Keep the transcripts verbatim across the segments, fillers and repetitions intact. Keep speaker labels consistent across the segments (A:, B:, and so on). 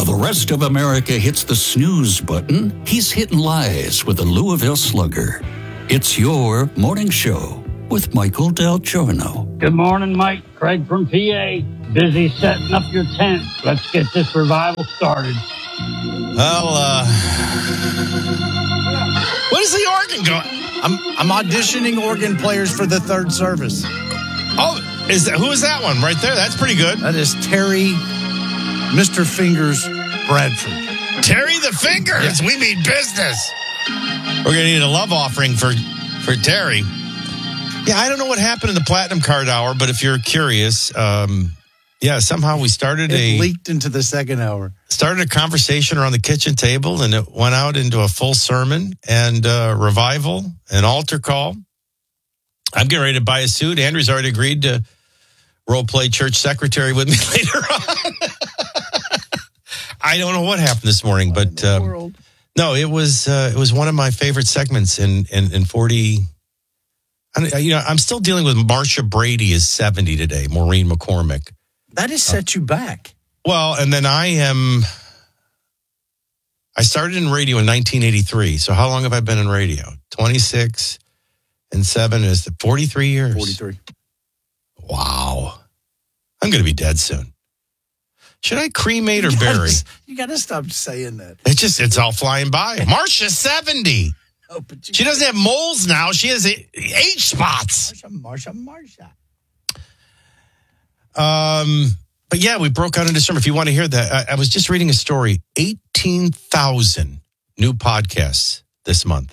A: the rest of America hits the snooze button, he's hitting lies with the Louisville Slugger. It's your morning show with Michael Del Giorno.
B: Good morning, Mike. Craig from P A. Busy setting up your tent. Let's get this revival started.
C: Well, uh... what is the organ going?
D: I'm I'm auditioning organ players for the third service.
C: Oh, is that, who is that one right there? That's pretty good.
D: That is Terry, Mister Fingers Bradford.
C: Terry the Fingers. Yeah. We mean business. We're going to need a love offering for, for Terry. Yeah, I don't know what happened in the Platinum Card Hour, but if you're curious, um, yeah, somehow we started
D: it
C: a...
D: leaked into the second hour.
C: Started a conversation around the kitchen table, and it went out into a full sermon and uh, revival, an altar call. I'm getting ready to buy a suit. Andrew's already agreed to role play church secretary with me later on. I don't know what happened this morning, but um, no, it was uh, it was one of my favorite segments in in, in forty. I, you know, I'm still dealing with Marcia Brady is seventy today. Maureen McCormick.
D: That has set uh, you back.
C: Well, and then I am. I started in radio in nineteen eighty-three. So how long have I been in radio? twenty-six and seven is forty-three years.
D: forty-three.
C: Wow. I'm going to be dead soon. Should I cremate or
D: you gotta,
C: bury?
D: You got to stop saying that.
C: It's just, it's all flying by. Marcia's seventy.
D: Oh, but
C: she doesn't have moles now. She has age spots.
D: Marcia, Marcia, Marcia.
C: Um, but yeah, we broke out into sermon. If you want to hear that, I, I was just reading a story. eighteen thousand new podcasts this month.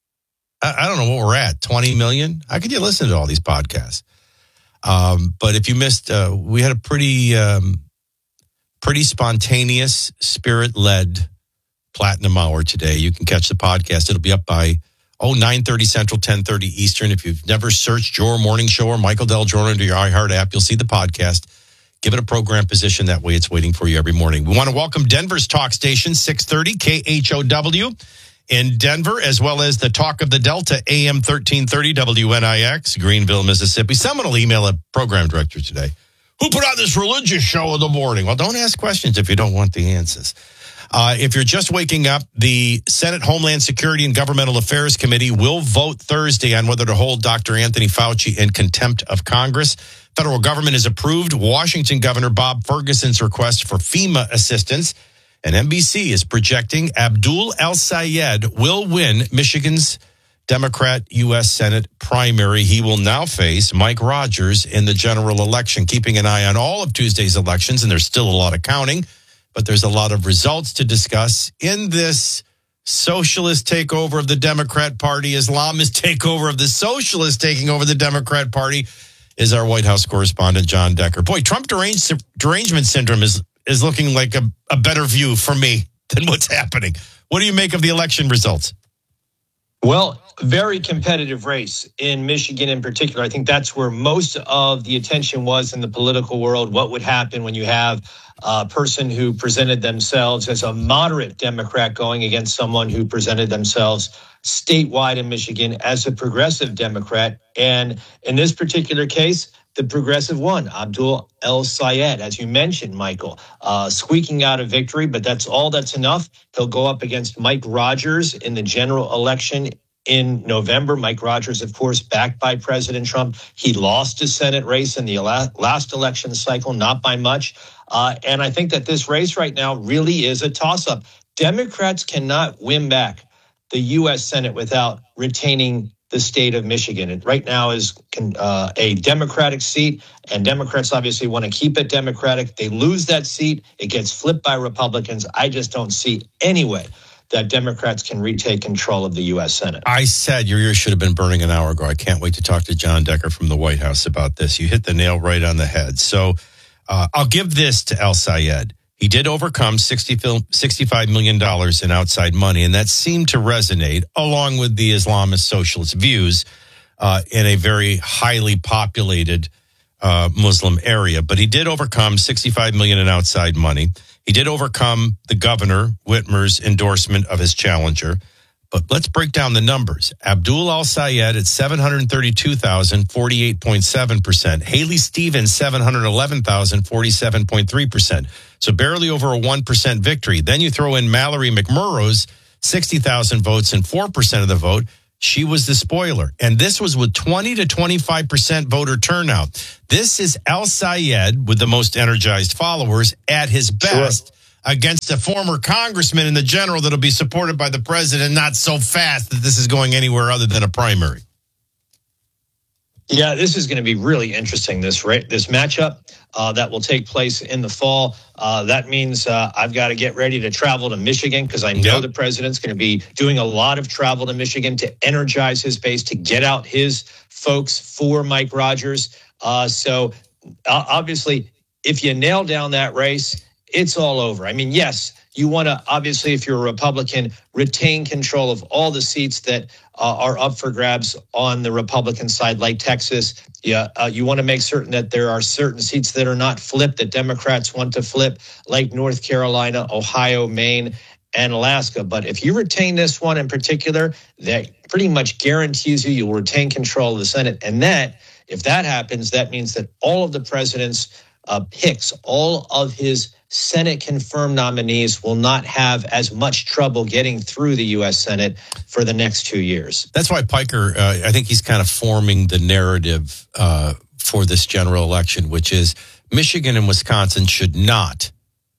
C: I, I don't know what we're at. twenty million? How could you listen to all these podcasts? Um, but if you missed, uh, we had a pretty, um, pretty spontaneous, spirit-led Platinum Hour today. You can catch the podcast. It'll be up by, oh, nine thirty Central, ten thirty Eastern. If you've never searched your morning show or Michael Del Giorno into your iHeart app, you'll see the podcast. Give it a program position. That way it's waiting for you every morning. We want to welcome Denver's talk station, six thirty K H O W in Denver, as well as the Talk of the Delta, A M thirteen thirty W N I X, Greenville, Mississippi. Someone will email a program director today. Who put on this religious show in the morning? Well, don't ask questions if you don't want the answers. Uh, if you're just waking up, the Senate Homeland Security and Governmental Affairs Committee will vote Thursday on whether to hold Doctor Anthony Fauci in contempt of Congress. Federal government has approved Washington Governor Bob Ferguson's request for FEMA assistance. And N B C is projecting Abdul El-Sayed will win Michigan's Democrat U S Senate primary. He will now face Mike Rogers in the general election. Keeping an eye on all of Tuesday's elections, and there's still a lot of counting, but there's a lot of results to discuss in this socialist takeover of the Democrat Party, Islamist takeover of the socialists taking over the Democrat Party, is our White House correspondent, John Decker. Boy, Trump derange, derangement syndrome is, is looking like a, a better view for me than what's happening. What do you make of the election results?
E: Well, very competitive race in Michigan in particular. I think that's where most of the attention was in the political world. What would happen when you have a person who presented themselves as a moderate Democrat going against someone who presented themselves statewide in Michigan as a progressive Democrat? And in this particular case, the progressive won, Abdul El-Sayed, as you mentioned, Michael, uh, squeaking out a victory, but that's all that's enough. He'll go up against Mike Rogers in the general election in November. Mike Rogers, of course, backed by President Trump. He lost his Senate race in the last election cycle, not by much. Uh, and I think that this race right now really is a toss-up. Democrats cannot win back the U S Senate without retaining the state of Michigan. It right now is uh, a Democratic seat, and Democrats obviously want to keep it Democratic. They lose that seat, it gets flipped by Republicans. I just don't see any way that Democrats can retake control of the U S Senate.
C: I said your ears should have been burning an hour ago. I can't wait to talk to John Decker from the White House about this. You hit the nail right on the head. So uh, I'll give this to El-Sayed. He did overcome sixty, sixty-five million dollars in outside money, and that seemed to resonate, along with the Islamist socialist views, uh, in a very highly populated uh, Muslim area. But he did overcome sixty-five million dollars in outside money. He did overcome the governor, Whitmer's, endorsement of his challenger. But let's break down the numbers. Abdul Al-Sayed at seven hundred thirty-two thousand, forty-eight point seven percent. Haley Stevens, seven hundred eleven thousand, forty-seven point three percent. So barely over a one percent victory. Then you throw in Mallory McMurrow's sixty thousand votes and four percent of the vote. She was the spoiler. And this was with twenty to twenty-five percent voter turnout. This is Al-Sayed with the most energized followers at his best. Sure. Against a former congressman and the general that'll be supported by the president, not so fast that this is going anywhere other than a primary.
E: Yeah, this is going to be really interesting, this right, this matchup uh, that will take place in the fall. Uh, that means uh, I've got to get ready to travel to Michigan because I know yep. the president's going to be doing a lot of travel to Michigan to energize his base, to get out his folks for Mike Rogers. Uh, so uh, obviously, if you nail down that race, it's all over. I mean, yes, you want to, obviously, if you're a Republican, retain control of all the seats that uh, are up for grabs on the Republican side, like Texas. Yeah, uh, you want to make certain that there are certain seats that are not flipped, that Democrats want to flip, like North Carolina, Ohio, Maine, and Alaska. But if you retain this one in particular, that pretty much guarantees you you will retain control of the Senate. And that, if that happens, that means that all of the president's uh, picks, all of his Senate-confirmed nominees will not have as much trouble getting through the U S Senate for the next two years.
C: That's why Piker, uh, I think he's kind of forming the narrative uh, for this general election, which is Michigan and Wisconsin should not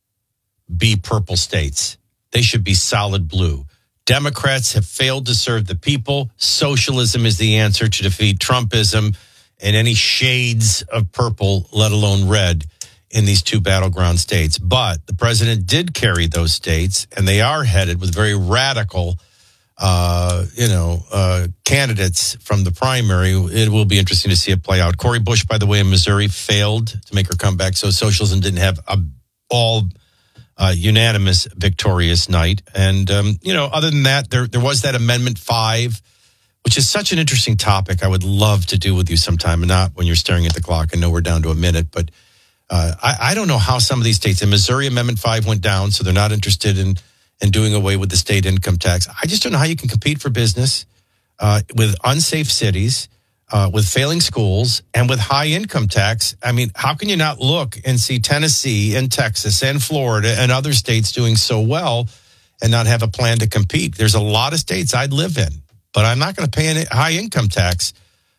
C: be purple states. They should be solid blue. Democrats have failed to serve the people. Socialism is the answer to defeat Trumpism and any shades of purple, let alone red, in these two battleground states. But the president did carry those states, and they are headed with very radical, uh, you know, uh, candidates from the primary. It will be interesting to see it play out. Cori Bush, by the way, in Missouri, failed to make her comeback, so socialism didn't have a all uh, unanimous victorious night. And, um, you know, other than that, there there was that Amendment five, which is such an interesting topic I would love to do with you sometime, and not when you're staring at the clock. I know we're down to a minute, but Uh, I, I don't know how some of these states, in Missouri, Amendment five went down, so they're not interested in, in doing away with the state income tax. I just don't know how you can compete for business uh, with unsafe cities, uh, with failing schools, and with high income tax. I mean, how can you not look and see Tennessee and Texas and Florida and other states doing so well and not have a plan to compete? There's a lot of states I'd live in, but I'm not going to pay a high income tax.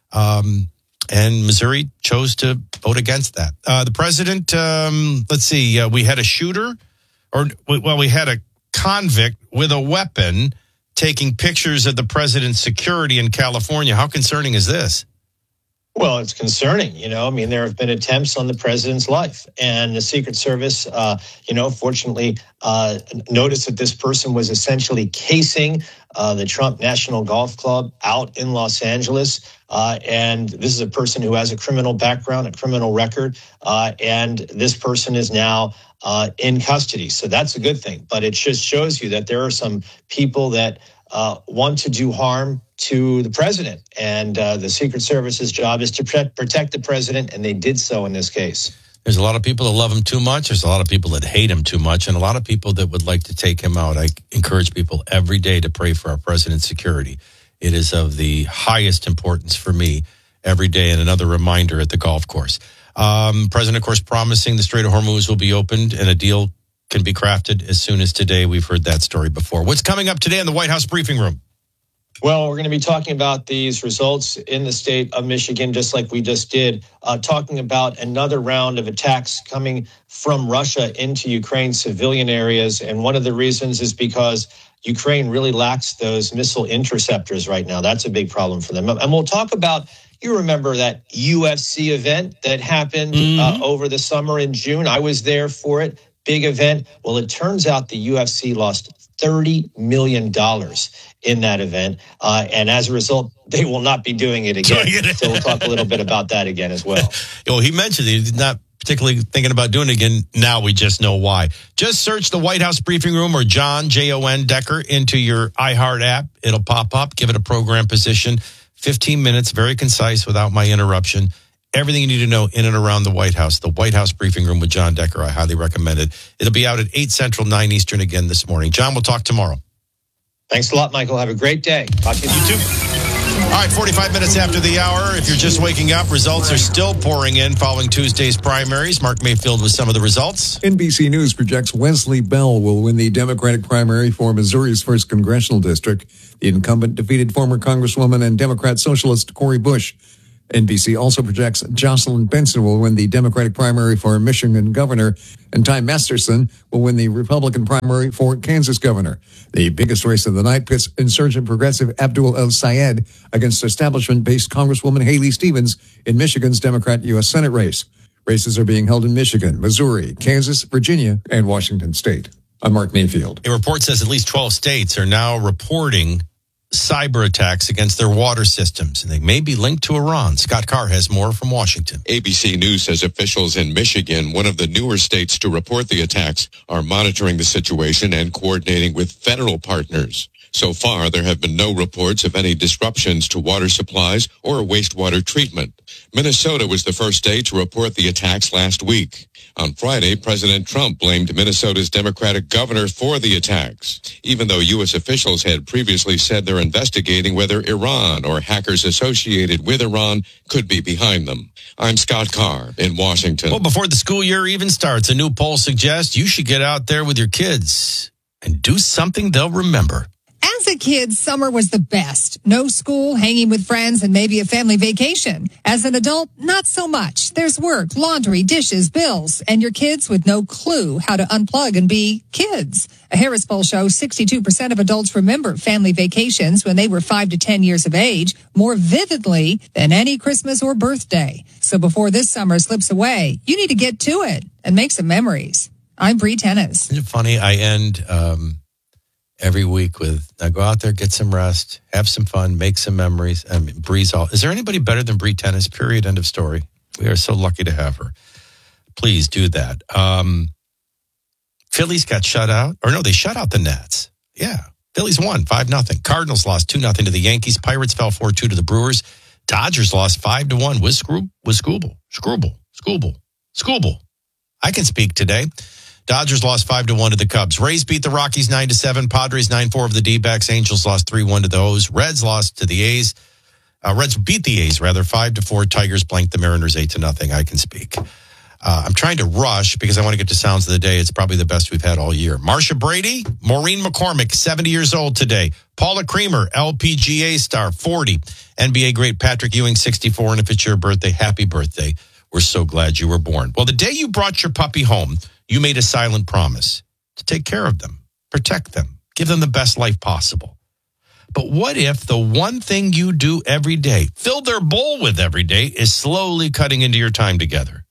C: Um And Missouri chose to vote against that. Uh, the president, um, let's see, uh, we had a shooter, or, well, we had a convict with a weapon taking pictures of the president's security in California. How concerning is this?
E: Well, it's concerning. You know, I mean, there have been attempts on the president's life, and the Secret Service, uh, you know, fortunately uh, noticed that this person was essentially casing uh, the Trump National Golf Club out in Los Angeles. Uh, and this is a person who has a criminal background, a criminal record, uh, and this person is now uh, in custody. So that's a good thing. But it just shows you that there are some people that uh, want to do harm to the president. And uh, the Secret Service's job is to protect, protect the president, and they did so in this case.
C: There's a lot of people that love him too much. There's a lot of people that hate him too much, and a lot of people that would like to take him out. I encourage people every day to pray for our president's security. It is of the highest importance for me every day, and another reminder at the golf course. Um, President, of course, promising the Strait of Hormuz will be opened and a deal can be crafted as soon as today. We've heard that story before. What's coming up today in the White House briefing room?
E: Well, we're going to be talking about these results in the state of Michigan, just like we just did, uh, talking about another round of attacks coming from Russia into Ukraine civilian areas. And one of the reasons is because Ukraine really lacks those missile interceptors right now. That's a big problem for them. And we'll talk about, you remember that U F C event that happened mm-hmm. uh, over the summer in June. I was there for it. Big event. Well, it turns out the U F C lost thirty million dollars in that event. Uh, and as a result, they will not be doing it again. So we'll talk a little bit about that again as well.
C: Well, he mentioned he's not particularly thinking about doing it again. Now we just know why. Just search the White House briefing room or John, J O N Decker, into your iHeart app. It'll pop up. Give it a program position. fifteen minutes, very concise without my interruption. Everything you need to know in and around the White House. The White House briefing room with John Decker. I highly recommend it. It'll be out at eight Central, nine Eastern again this morning. John, we'll talk tomorrow.
E: Thanks a lot, Michael. Have a great day. Talk to you,
C: you too. All right, forty-five minutes after the hour. If you're just waking up, results are still pouring in following Tuesday's primaries. Mark Mayfield with some of the results.
F: N B C News projects Wesley Bell will win the Democratic primary for Missouri's first congressional district. The incumbent defeated former Congresswoman and Democrat Socialist Cori Bush. N B C also projects Jocelyn Benson will win the Democratic primary for Michigan governor, and Ty Masterson will win the Republican primary for Kansas governor. The biggest race of the night pits insurgent progressive Abdul El-Sayed against establishment-based Congresswoman Haley Stevens in Michigan's Democrat U S Senate race. Races are being held in Michigan, Missouri, Kansas, Virginia, and Washington State. I'm Mark Mayfield.
C: A report says at least twelve states are now reporting cyber attacks against their water systems, and they may be linked to Iran. Scott Carr has more from Washington.
G: A B C News says officials in Michigan, one of the newer states to report the attacks, are monitoring the situation and coordinating with federal partners. So far, there have been no reports of any disruptions to water supplies or wastewater treatment. Minnesota was the first state to report the attacks last week. On Friday, President Trump blamed Minnesota's Democratic governor for the attacks, even though U S officials had previously said they're investigating whether Iran or hackers associated with Iran could be behind them. I'm Scott Carr in Washington.
C: Well, before the school year even starts, a new poll suggests you should get out there with your kids and do something they'll remember.
H: As a kid, summer was the best. No school, hanging with friends, and maybe a family vacation. As an adult, not so much. There's work, laundry, dishes, bills, and your kids with no clue how to unplug and be kids. A Harris poll shows sixty-two percent of adults remember family vacations when they were five to ten years of age more vividly than any Christmas or birthday. So before this summer slips away, you need to get to it and make some memories. I'm Bree Tennis.
C: Isn't it funny? I end... Um every week with, now go out there, get some rest, have some fun, make some memories. I mean, Bree's all, is there anybody better than Bree Tennis? Period. End of story. We are so lucky to have her. Please do that. Um, Phillies got shut out. Or no, they shut out the Nats. Yeah. Phillies won five nothing. Cardinals lost two nothing to the Yankees. Pirates fell four two to the Brewers. Dodgers lost five to one with Scroob, with Scooble. Scrooble. Scooble. Scooble. I can speak today. Dodgers lost five to one to the Cubs. Rays beat the Rockies nine to seven. Padres nine four over the D-backs. Angels lost three one to the O's. Reds lost to the A's. Uh, Reds beat the A's, rather, five to four. Tigers blanked the Mariners eight to nothing. I can speak. Uh, I'm trying to rush because I want to get to Sounds of the Day. It's probably the best we've had all year. Marsha Brady, Maureen McCormick, seventy years old today. Paula Creamer, L P G A star, forty. N B A great Patrick Ewing, sixty-four. And if it's your birthday, happy birthday. We're so glad you were born. Well, the day you brought your puppy home, you made a silent promise to take care of them, protect them, give them the best life possible. But what if the one thing you do every day, fill their bowl with every day, is slowly cutting into your time together?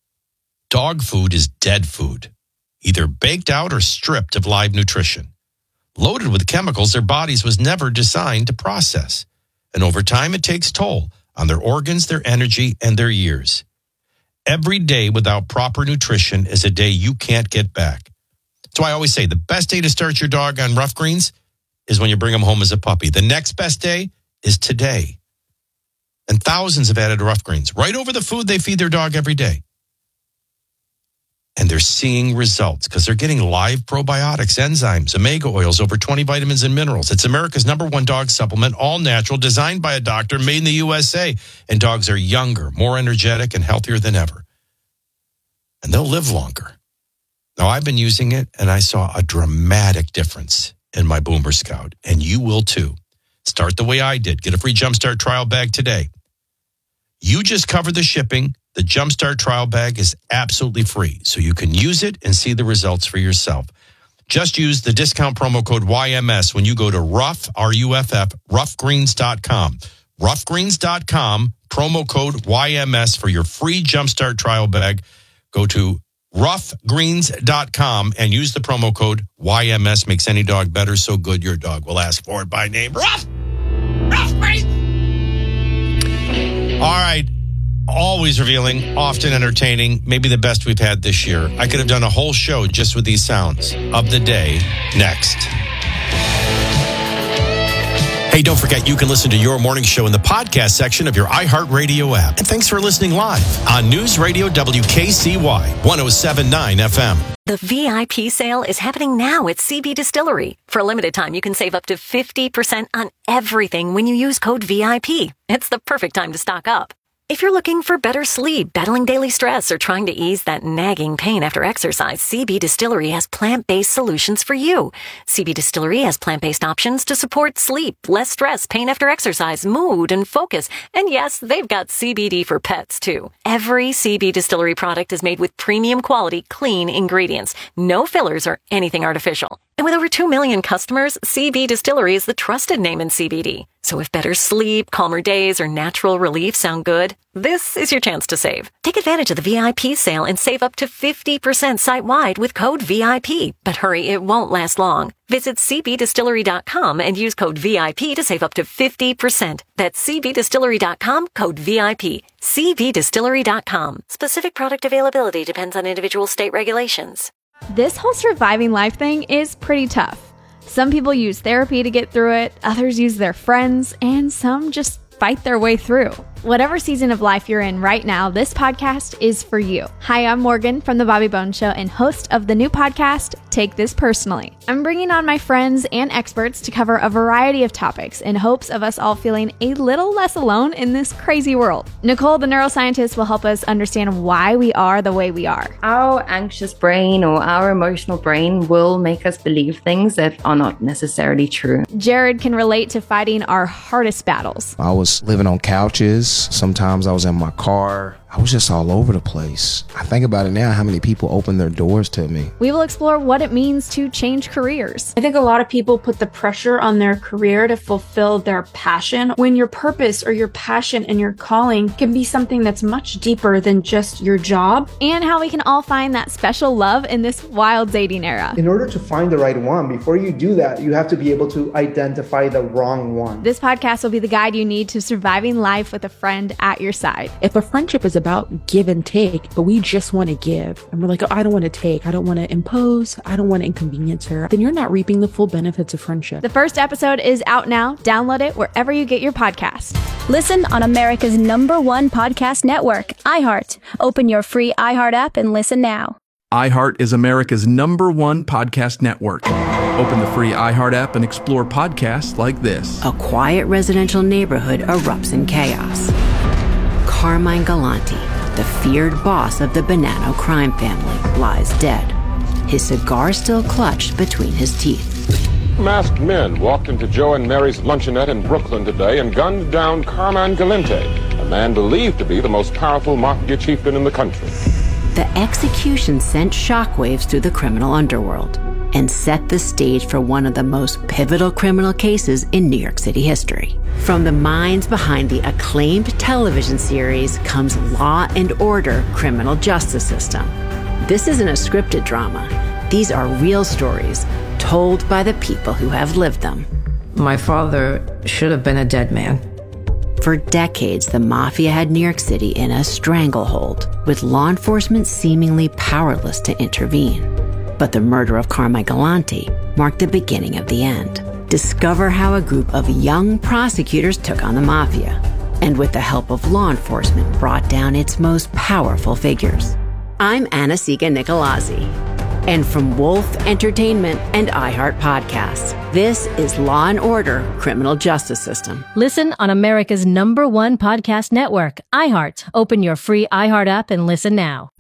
C: Dog food is dead food, either baked out or stripped of live nutrition. Loaded with chemicals their bodies was never designed to process. And over time, it takes toll on their organs, their energy, and their years. Every day without proper nutrition is a day you can't get back. That's why I always say the best day to start your dog on Rough Greens is when you bring him home as a puppy. The next best day is today. And thousands have added Rough Greens right over the food they feed their dog every day. And they're seeing results because they're getting live probiotics, enzymes, omega oils, over twenty vitamins and minerals. It's America's number one dog supplement, all natural, designed by a doctor, made in the U S A. And dogs are younger, more energetic, and healthier than ever. And they'll live longer. Now, I've been using it, and I saw a dramatic difference in my Boomer Scout. And you will, too. Start the way I did. Get a free Jumpstart trial bag today. You just cover the shipping. The Jumpstart trial bag is absolutely free, so you can use it and see the results for yourself. Just use the discount promo code Y M S when you go to Ruff, R U F F, rough greens dot com. rough greens dot com, promo code Y M S for your free Jumpstart trial bag. Go to rough greens dot com and use the promo code Y M S. Makes any dog better, so good your dog will ask for it by name. Ruff! Ruff Greens! All right. Always revealing, often entertaining, maybe the best we've had this year. I could have done a whole show just with these sounds of the day next. Hey, Hey, don't forget you can listen to Your Morning Show in the podcast section of your iHeartRadio app. And thanks for listening live on News Radio W K C Y one oh seven point nine F M.
I: The V I P sale is happening now at C B Distillery. For a limited time, you can save up to fifty percent on everything when you use code V I P. It's the perfect time to stock up. If you're looking for better sleep, battling daily stress, or trying to ease that nagging pain after exercise, C B Distillery has plant-based solutions for you. C B Distillery has plant-based options to support sleep, less stress, pain after exercise, mood, and focus. And yes, they've got C B D for pets, too. Every C B Distillery product is made with premium quality, clean ingredients. No fillers or anything artificial. And with over two million customers, C B Distillery is the trusted name in C B D. So if better sleep, calmer days, or natural relief sound good, this is your chance to save. Take advantage of the V I P sale and save up to fifty percent site-wide with code V I P. But hurry, it won't last long. Visit C B distillery dot com and use code V I P to save up to fifty percent. That's C B distillery dot com, code V I P. C B distillery dot com. Specific product availability depends on individual state regulations.
J: This whole surviving life thing is pretty tough. Some people use therapy to get through it, others use their friends, and some just fight their way through. Whatever season of life you're in right now, this podcast is for you. Hi, I'm Morgan from The Bobby Bones Show and host of the new podcast, Take This Personally. I'm bringing on my friends and experts to cover a variety of topics in hopes of us all feeling a little less alone in this crazy world. Nicole, the neuroscientist, will help us understand why we are the way we are.
K: Our anxious brain or our emotional brain will make us believe things that are not necessarily true.
J: Jared can relate to fighting our hardest battles.
L: I was living on couches. Sometimes I was in my car. I was just all over the place. I think about it now, how many people opened their doors to me.
J: We will explore what it means to change careers.
M: I think a lot of people put the pressure on their career to fulfill their passion, when your purpose or your passion and your calling can be something that's much deeper than just your job.
J: And how we can all find that special love in this wild dating era.
N: In order to find the right one, before you do that, you have to be able to identify the wrong one.
J: This podcast will be the guide you need to surviving life with a friend at your side.
O: If a friendship is about give and take, but we just want to give, and we're like, oh, I don't want to take, I don't want to impose, I don't want to inconvenience her, then you're not reaping the full benefits of friendship.
J: The first episode is out now. Download it wherever you get your podcast.
P: Listen on America's number one podcast network, iHeart. Open your free iHeart app and listen now.
Q: iHeart is America's number one podcast network. Open the free iHeart app and explore podcasts like this.
R: A quiet residential neighborhood erupts in chaos. Carmine Galante, the feared boss of the Bonanno crime family, lies dead, his cigar still clutched between his teeth.
S: Masked men walked into Joe and Mary's luncheonette in Brooklyn today and gunned down Carmine Galante, a man believed to be the most powerful mafia chieftain in the country.
R: The execution sent shockwaves through the criminal underworld and set the stage for one of the most pivotal criminal cases in New York City history. From the minds behind the acclaimed television series comes Law and Order: Criminal Justice System. This isn't a scripted drama. These are real stories told by the people who have lived them.
T: My father should have been a dead man.
R: For decades, the mafia had New York City in a stranglehold, with law enforcement seemingly powerless to intervene. But the murder of Carmine Galante marked the beginning of the end. Discover how a group of young prosecutors took on the mafia, and with the help of law enforcement, brought down its most powerful figures. I'm Anna-Sigga Nicolazzi, and from Wolf Entertainment and iHeart Podcasts, this is Law and Order: Criminal Justice System.
U: Listen on America's number one podcast network, iHeart. Open your free iHeart app and listen now.